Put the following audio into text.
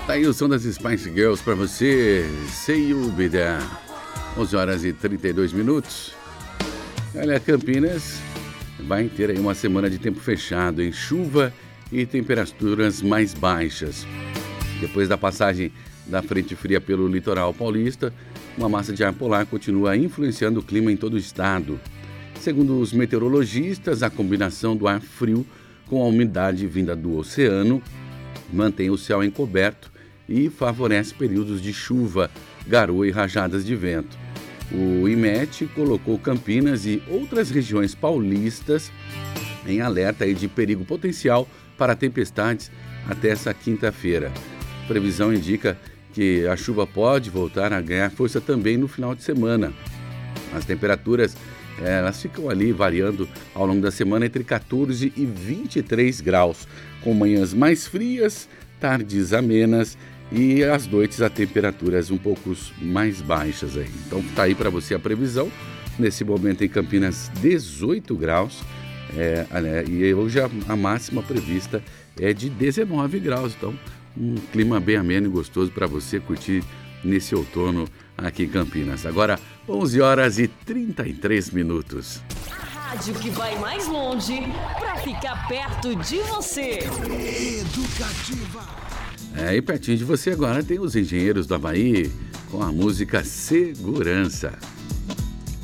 Tá aí o som das Spice Girls pra você. Say You Be There. 11 horas e 32 minutos. Olha, Campinas vai ter aí uma semana de tempo fechado, em chuva e temperaturas mais baixas. Depois da passagem da frente fria pelo litoral paulista, uma massa de ar polar continua influenciando o clima em todo o estado. Segundo os meteorologistas, a combinação do ar frio com a umidade vinda do oceano mantém o céu encoberto e favorece períodos de chuva, garoa e rajadas de vento. O IMET colocou Campinas e outras regiões paulistas em alerta aí de perigo potencial para tempestades até essa quinta-feira. A previsão indica que a chuva pode voltar a ganhar força também no final de semana. As temperaturas elas ficam ali variando ao longo da semana entre 14 e 23 graus, com manhãs mais frias, tardes amenas e às noites a temperaturas um pouco mais baixas aí. Então tá aí para você a previsão. Nesse momento em Campinas, 18 graus. E hoje a máxima prevista é de 19 graus. Então, um clima bem ameno e gostoso para você curtir nesse outono aqui em Campinas. Agora, 11 horas e 33 minutos. A rádio que vai mais longe para ficar perto de você. Educativa. E pertinho de você agora tem os Engenheiros do Havaí com a música Segurança.